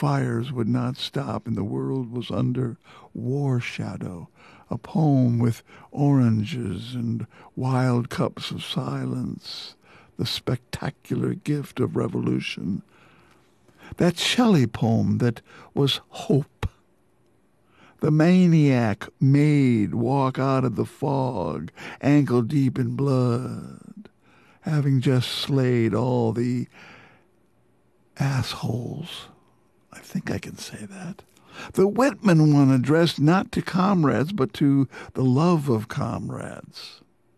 fires would not stop and the world was under war shadow. A poem with oranges and wild cups of silence, the spectacular gift of revolution. That Shelley poem that was hope. The maniac maid walk out of the fog, ankle deep in blood, having just slayed all the assholes. I think I can say that. The Whitman one addressed not to comrades, but to the love of comrades.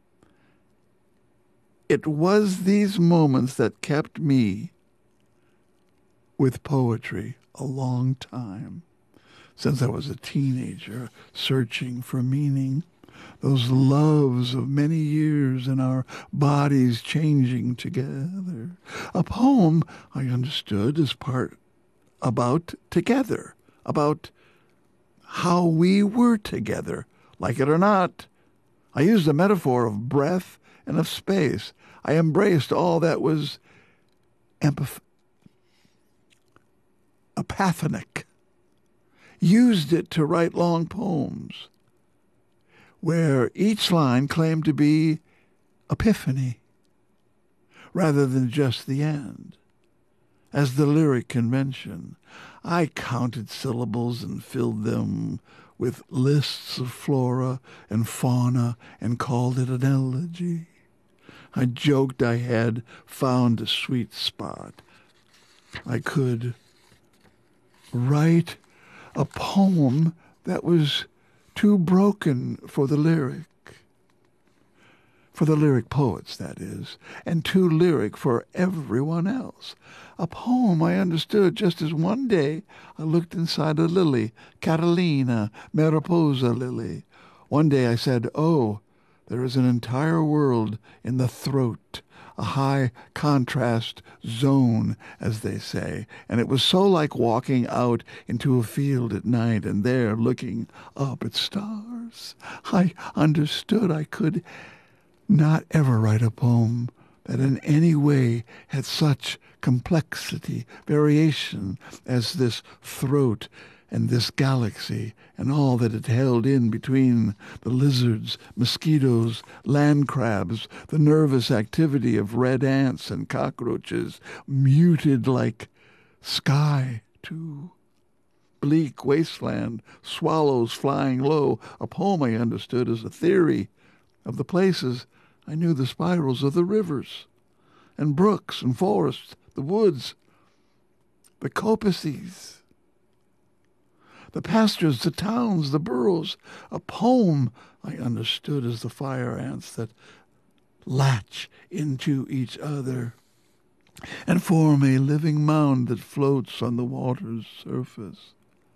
It was these moments that kept me with poetry a long time, since I was a teenager searching for meaning. Those loves of many years and our bodies changing together. A poem, I understood, is part about together, about how we were together, like it or not. I used a metaphor of breath and of space. I embraced all that was apathonic, used it to write long poems, where each line claimed to be epiphany, rather than just the end. As the lyric convention, I counted syllables and filled them with lists of flora and fauna and called it an elegy. I joked I had found a sweet spot. I could write a poem that was too broken for the lyric poets, that is, and too lyric for everyone else. A poem I understood just as one day I looked inside a lily, Catalina Mariposa lily. One day I said, oh, there is an entire world in the throat, a high contrast zone, as they say, and it was so like walking out into a field at night and there looking up at stars. I understood I could not ever write a poem that in any way had such complexity, variation as this throat and this galaxy and all that it held in between, the lizards, mosquitoes, land crabs, the nervous activity of red ants and cockroaches, muted like sky too. Bleak wasteland, swallows flying low. A poem I understood as a theory of the places I knew, the spirals of the rivers and brooks and forests, the woods, the coppices, the pastures, the towns, the burrows. A poem I understood as the fire ants that latch into each other and form a living mound that floats on the water's surface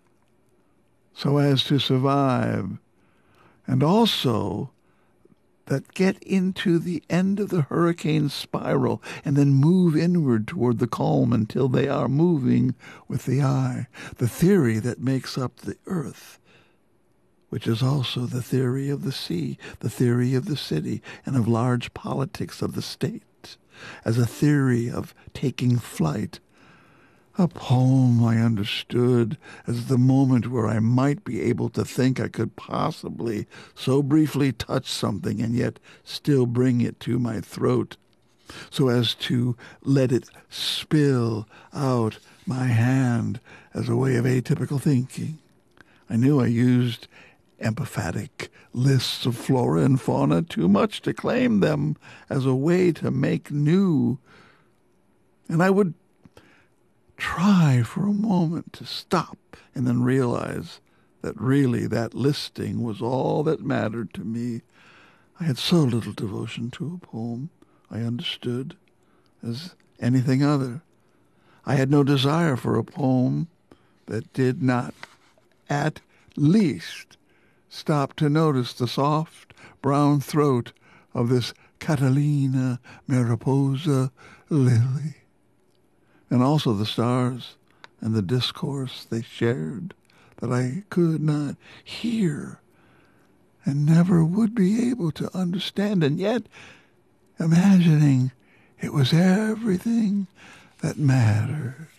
so as to survive, and also that get into the end of the hurricane spiral and then move inward toward the calm until they are moving with the eye. The theory that makes up the earth, which is also the theory of the sea, the theory of the city, and of large politics of the state, as a theory of taking flight. A poem I understood as the moment where I might be able to think I could possibly so briefly touch something and yet still bring it to my throat, so as to let it spill out my hand as a way of atypical thinking. I knew I used emphatic lists of flora and fauna too much to claim them as a way to make new, and I would try for a moment to stop and then realize that really that listing was all that mattered to me. I had so little devotion to a poem I understood as anything other. I had no desire for a poem that did not at least stop to notice the soft brown throat of this Catalina Mariposa lily, and also the stars and the discourse they shared that I could not hear and never would be able to understand, and yet imagining it was everything that mattered.